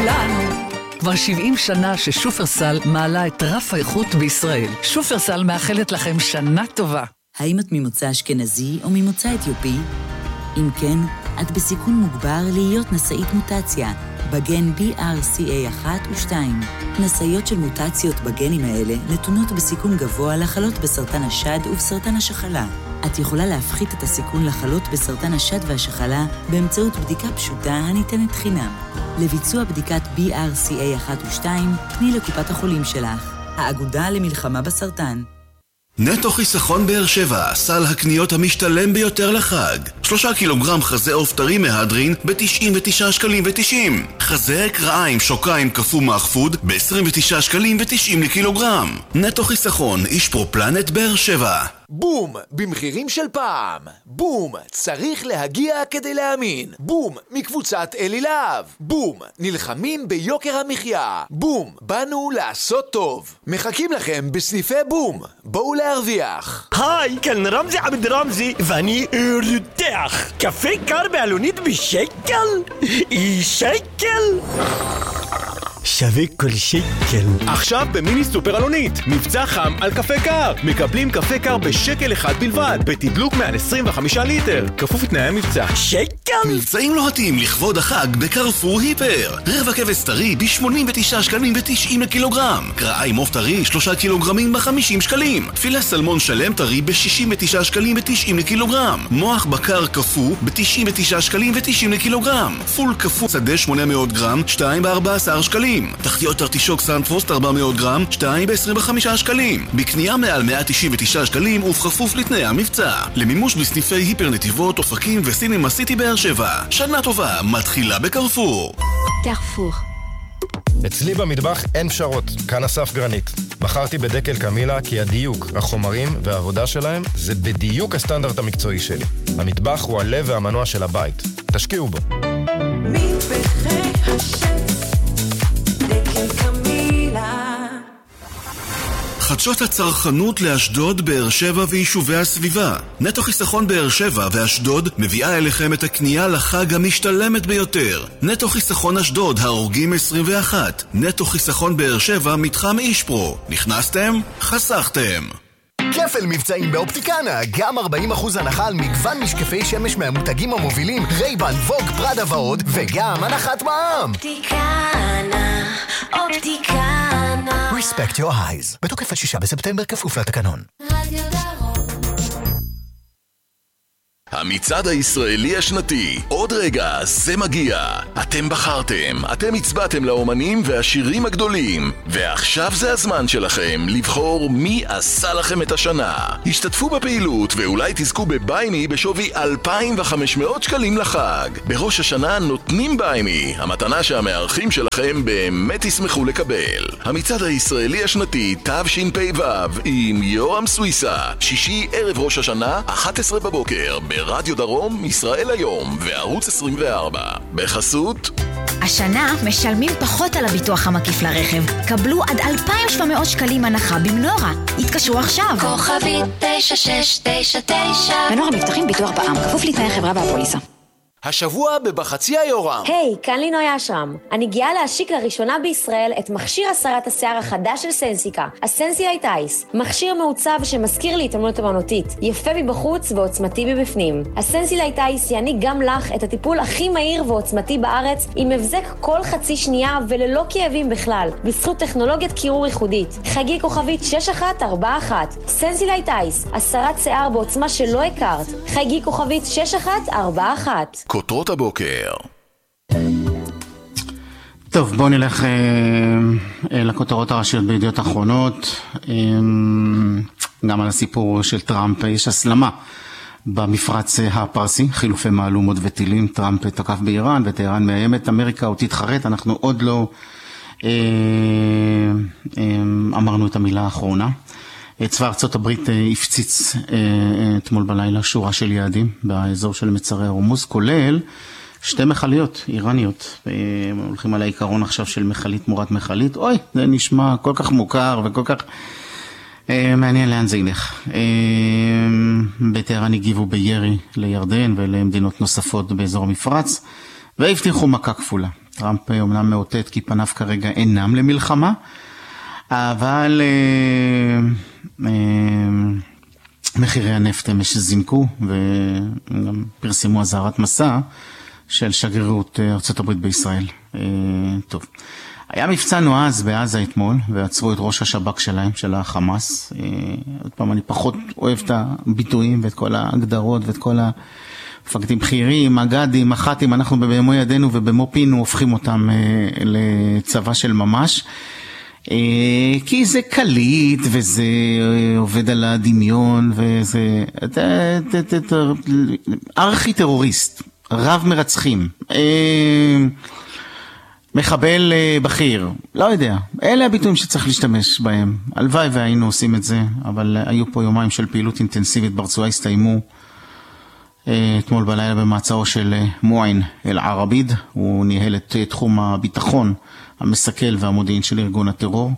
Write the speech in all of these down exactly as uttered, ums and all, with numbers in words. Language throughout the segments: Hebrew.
כולנו. כבר שבעים שנה ששופרסל מעלה את רף האיכות בישראל. שופרסל מאחלת לכם שנה טובה. האם את ממוצא אשכנזי או ממוצא אתיופי? אם כן, את בסיכון מוגבר להיות נשאית מוטציה, בגן בי אר סי איי אחת ושתיים. נשאיות של מוטציות בגנים האלה נתונות בסיכון גבוה לחלות בסרטן השד ובסרטן השחלה. את יכולה להפחית את הסיכון לחלות בסרטן השד והשחלה באמצעות בדיקה פשוטה הניתנת חינם. לביצוע בדיקת בי אר סי איי אחת ושתיים, פני לקופת החולים שלך. האגודה למלחמה בסרטן. נטו חיסכון באר שבע, סל הקניות המשתלם ביותר לחג. שלושה קילוגרם חזה עוף טרי מהדרין ב-תשעים ותשעה שקלים ותשעים. חזה קרעיים שוקיים קפוא מאחפוד ב-עשרים ותשעה שקלים ותשעים לקילוגרם. נטו חיסכון, איש פרופלנט באר שבע. בום, במחירים של פעם. בום, צריך להגיע כדי להאמין. בום, מקבוצת אלי להב. בום, נלחמים ביוקר המחיה. בום, באנו לעשות טוב. מחכים לכם בסניפי בום. בואו להרוויח. היי, כאן רמזי עבד רמזי, ואני רותח. קפה קר בעלונית בשקל? שקל? שווה כל שקל. עכשיו במיני סופר אלונית, מבצע חם על קפה קר. מקבלים קפה קר בשקל אחד בלבד, בתדלוק מעל עשרים וחמישה ליטר. כפוף לתנאי המבצע. שקל? מבצעים לוהטים לכבוד החג בקרפור היפר. רבע כבש טרי ב-שמונים ותשעה שקלים ותשעים לקילוגרם. קרעיים עוף טרי שלושה קילוגרמים ב-חמישים שקלים. פילה סלמון שלם טרי ב-שישים ותשעה שקלים ותשעים לקילוגרם. מוח בקר קפוא ב-תשעים ותשעה שקלים ותשעים לקילוגרם. פול קפוא שדה שמונה מאות גרם, שתיים ב-ארבעה עשר שקלים. תחתיות ארטישוק סנפרוסט ארבע מאות גרם, שתיים ב-עשרים וחמישה שקלים. בקנייה מעל מאה תשעים ותשעה שקלים ובכפוף לתנאי המבצע. למימוש בסניפי היפר נתיבות, אופקים וסינמה סיטי באר שבע. שנה טובה מתחילה בקרפור. קרפור. אצלי במטבח אין פשרות, כאן אסף גרנית. בחרתי בדקל קמילה כי הדיוק, החומרים והעבודה שלהם זה בדיוק הסטנדרט המקצועי שלי. המטבח הוא הלב והמנוע של הבית. תשקיעו בו. מטבחי השם חדשות הצרכנות לאשדוד, באר שבע ויישובי הסביבה. נטו חיסכון באר שבע ואשדוד מביאה אליכם את הקנייה לחג המשתלמת ביותר. נטו חיסכון אשדוד, הרוגים עשרים ואחת. נטו חיסכון באר שבע, מתחם אישפרו. נכנסתם? חסכתם. כפל מבצעים באופטיקנה, גם ארבעים אחוז הנחה על מגוון משקפי שמש מהמותגים המובילים, רייבן, ווג, פרדה ועוד, וגם הנחת מע"מ. אופטיקנה, אופטיקנה. Respect your eyes. בתוקף עד שישה בספטמבר כפוף לתקנון. רדיו דרום. המצעד הישראלי השנתי, עוד רגע זה מגיע. אתם בחרתם, אתם הצבעתם לאומנים והשירים הגדולים, ועכשיו זה הזמן שלכם לבחור מי עשה לכם את השנה. השתתפו בפעילות ואולי תזכו בביימי בשווי אלפיים וחמש מאות שקלים לחג. בראש השנה נותנים ביימי, המתנה שהמארחים שלכם באמת ישמחו לקבל. המצעד הישראלי השנתי תשפ"ו עם יורם סוויסה, שישי ערב ראש השנה, אחת עשרה בבוקר, ברדיו דרום, ישראל היום וערוץ עשרים וארבע. בחסות השנה משלמים פחות על הביטוח המקיף לרכב. קבלו עד אלפיים ושבע מאות שקלים הנחה במנורה. התקשרו עכשיו. כוכבית תשע שש תשע תשע. מנורה מבטחים ביטוח בע"מ, כפוף לתנאי החברה והפוליסה. השבוע בבחצי היורם. היי, כאן לינוי אשרם. אני גאה להשיק לראשונה בישראל את מכשיר הסרת השיער החדש של סנסיקה, הסנסילייט אייס. מכשיר מעוצב שמזכיר לי התעמלות אמנותית, יפה מבחוץ ועוצמתי מבפנים. הסנסילייט אייס יעניק גם לך את הטיפול הכי מהיר ועוצמתי בארץ, עם הבזק כל חצי שנייה וללא כאבים בכלל, בזכות טכנולוגיית קירור ייחודית. חגי כוכבית שש אחת ארבע אחת. סנסילייט אייס, הסרת שיער בעוצמה שלא הכרת. חגי כוכבית שש אחת ארבע אחת. כותרות הבוקר. טוב, בואו נלך אה, אה, לכותרות הראשיות בידיעות האחרונות. אה, גם על הסיפור של טראמפ. יש הסלמה במפרץ הפרסי, חילופי מהלומות וטילים. טראמפ תקף באיראן וטהרן מאיימת. אמריקה עוד תתחרט, אנחנו עוד לא אה, אה, אמרנו את המילה האחרונה. צבא ארצות הברית הפציץ אתמול בלילה שורה של יעדים באזור של מצרי הורמוז, כולל שתי מכליות איראניות. הולכים על העיקרון עכשיו של מכלית תמורת מכלית. אוי, זה נשמע כל כך מוכר וכל כך מעניין לאן זה ילך. בטהרן הגיבו בירי לירדן ולמדינות נוספות באזור המפרץ, והבטיחו מכה כפולה. טראמפ אומנם מאותת כי פניו כרגע אינם למלחמה, אבל אה, אה, מחירי הנפט הם שזינקו, וגם פרסמו אזהרת מסע של שגרירות ארצות הברית בישראל. אה, טוב. היה מבצע נועז בעזה אתמול, ועצרו את ראש השב"כ שלהם, של החמאס. אה, עוד פעם, אני פחות אוהב את הביטויים ואת כל ההגדרות ואת כל המפקדים בכירים, מג"דים, מח"טים, אנחנו במו ידינו ובמו פינו הופכים אותם אה, לצבא של ממש. אה, כי זה קליט וזה עובד על הדמיון וזה ארכי טרוריסט, רב מרצחים. אה, מחבל בכיר, לא יודע, אלה הביטויים שצריך להשתמש בהם. הלוואי והיינו עושים את זה, אבל היו פה יומיים של פעילות אינטנסיבית ברצועה, הסתיימו אתמול בלילה במעצרו של מועין אל-ערביד. הוא ניהל את תחום הביטחון המסכל והמודיעין של ארגון הטרור,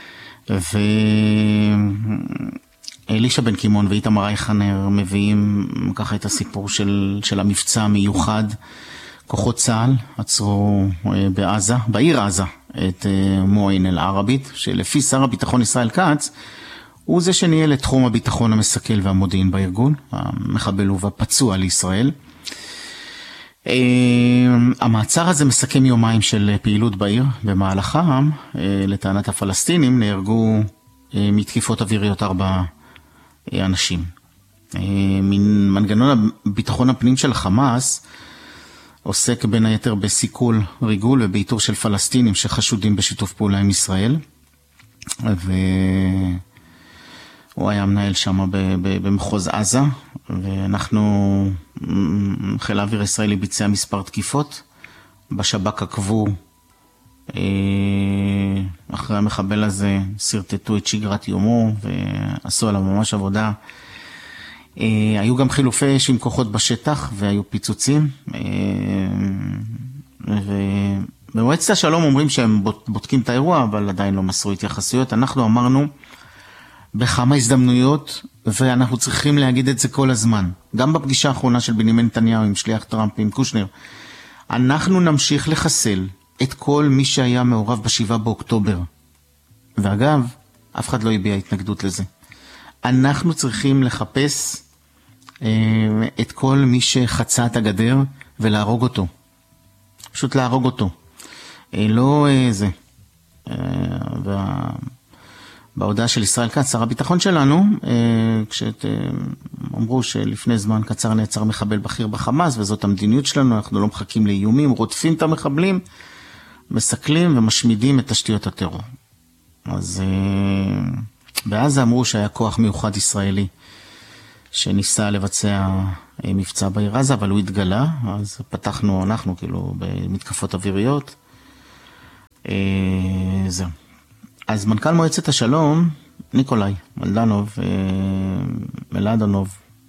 ואלישה בן קימון ואיתמר אייכנר מביאים ככה את הסיפור של, של המבצע המיוחד. כוחות צה"ל עצרו בעזה, בעיר עזה, את מועין אל-ערביד, שלפי שר הביטחון ישראל כץ, הוא זה שניהל את תחום הביטחון המסכל והמודיעין בארגון. המחבל הובא פצוע לישראל. המעצר הזה מסכם יומיים של פעילות בעיר. במהלכם, לטענת הפלסטינים, נהרגו מתקיפות אוויריות ארבע אנשים. מנגנון הביטחון הפנים של החמאס עוסק בין היתר בסיכול, ריגול ובאיתור של פלסטינים שחשודים בשיתוף פעולה עם ישראל. והוא היה מנהל שם במחוז עזה, ואנחנו, חיל האוויר הישראלי ביצע מספר תקיפות. בשב"כ עקבו אחרי המחבל הזה, סרטטו את שגרת יומו ועשו עליו ממש עבודה. Uh, היו גם חילופי אש עם כוחות בשטח והיו פיצוצים, uh, ובמועצת השלום אומרים שהם בודקים את האירוע, אבל עדיין לא מסרו התייחסויות. אנחנו אמרנו בכמה הזדמנויות, ואנחנו צריכים להגיד את זה כל הזמן, גם בפגישה האחרונה של בנימין נתניהו עם שליח טראמפ עם קושנר, אנחנו נמשיך לחסל את כל מי שהיה מעורב בשבעה באוקטובר, ואגב אף אחד לא הביע התנגדות לזה. אנחנו צריכים לחפש אה, את כל מי שחצה את הגדר ולהרוג אותו. פשוט להרוג אותו. אה, לא אה, זה. אה, וה... בהודעה של ישראל כץ, שר הביטחון שלנו, אה, כשאמרו אה, שלפני זמן קצר נעצר מחבל בכיר בחמאס, וזאת המדיניות שלנו, אנחנו לא מחכים לאיומים, רודפים את המחבלים, מסכלים ומשמידים את תשתיות הטרור. אז... אה, בעזה אמרו שהיה כוח מיוחד ישראלי שניסה לבצע מבצע בעיר עזה, אבל הוא התגלה, אז פתחנו אנחנו כאילו במתקפות אוויריות. זהו. אז מנכ"ל מועצת השלום, ניקולאי מלדנוב, מלדנוב,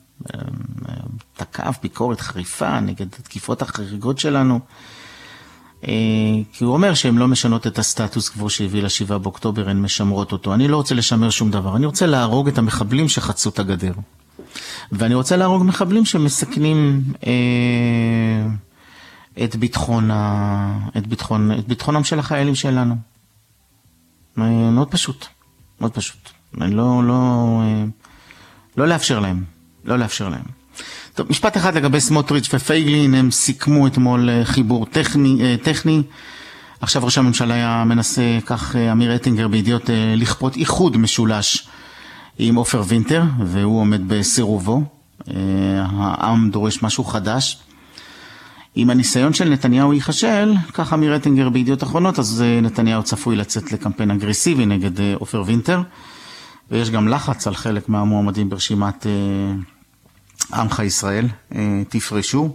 תקף ביקורת חריפה נגד התקיפות החריגות שלנו, כי הוא אומר שהם לא משנות את הסטטוס קוו שהביא לשבעה באוקטובר, הן משמרות אותו. אני לא רוצה לשמר שום דבר, אני רוצה להרוג את המחבלים שחצו את הגדר. ואני רוצה להרוג מחבלים שמסכנים אה, את ביטחון, ה, את ביטחון, את ביטחונם של החיילים שלנו. מאוד פשוט, מאוד פשוט. אני לא, לא, אה, לא לאפשר להם, לא לאפשר להם. טוב, משפט אחד לגבי סמוטריץ' ופייגלין, הם סיכמו אתמול חיבור טכני, טכני. עכשיו ראש הממשלה היה מנסה, כך אמיר אטינגר בידיעות, לכפות איחוד משולש עם עופר וינטר, והוא עומד בסירובו. העם דורש משהו חדש. אם הניסיון של נתניהו ייחשל, כך אמיר אטינגר בידיעות אחרונות, אז נתניהו צפוי לצאת לקמפיין אגרסיבי נגד עופר וינטר, ויש גם לחץ על חלק מהמועמדים ברשימת עמך ישראל, תפרשו.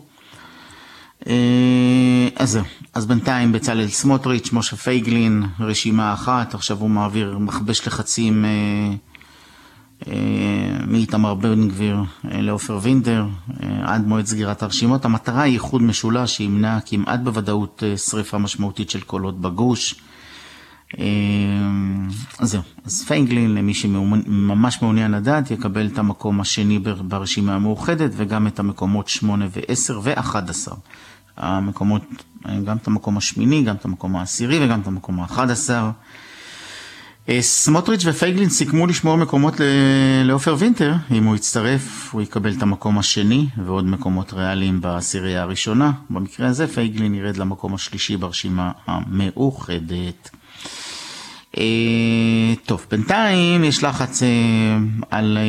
אז זהו, אז בינתיים בצלאל סמוטריץ', משה פייגלין, רשימה אחת, עכשיו הוא מעביר מכבש לחצים מאיתמר בן גביר לעופר וינטר, עד מועד סגירת הרשימות. המטרה היא איחוד משולש שימנע כמעט בוודאות שריפה משמעותית של קולות בגוש. אז זהו, אז פייגלין, למי שממש מעוניין לדעת, יקבל את המקום השני ברשימה המאוחדת, וגם את המקומות שמונה ועשר ואחת עשר. המקומות, גם את המקום השמיני, גם את המקום העשירי וגם את המקום האחד עשר. סמוטריץ' ופייגלין סיכמו לשמור מקומות לאופר וינטר. אם הוא יצטרף, הוא יקבל את המקום השני ועוד מקומות ריאליים בעשירייה הראשונה. במקרה הזה פייגלין ירד למקום השלישי ברשימה המאוחדת. טוב, בינתיים יש לחץ על,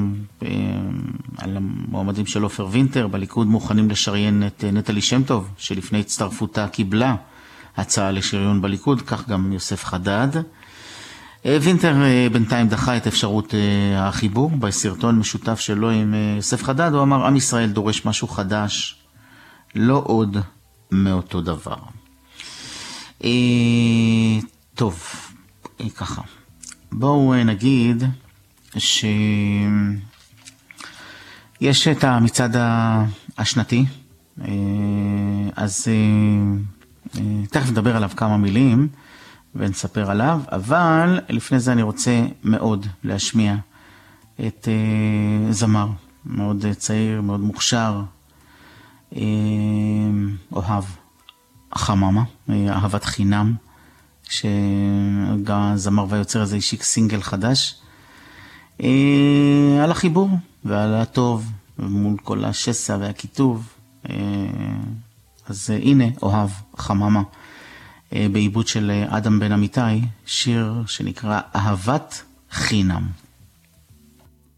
על המועמדים של אופר וינטר. בליכוד מוכנים לשריין את נטלי שם טוב, שלפני הצטרפותה קיבלה הצעה לשריון בליכוד, כך גם יוסף חדד. וינטר בינתיים דחה את אפשרות החיבור. בסרטון משותף שלו עם יוסף חדד הוא אמר, עם ישראל דורש משהו חדש, לא עוד מאותו דבר. טוב, ככה, בואו נגיד שיש את המצעד השנתי, אז תכף נדבר עליו כמה מילים ונספר עליו, אבל לפני זה אני רוצה מאוד להשמיע את זמר מאוד צעיר, מאוד מוכשר, אוהב חממה, אהבת חינם, שהזמר והיוצר הזה השיק סינגל חדש על החיבור ועל הטוב מול כל השסע והכיתוב. אז הנה אוהב חממה בעיבוד של אדם בן אמיתי, שיר שנקרא אהבת חינם.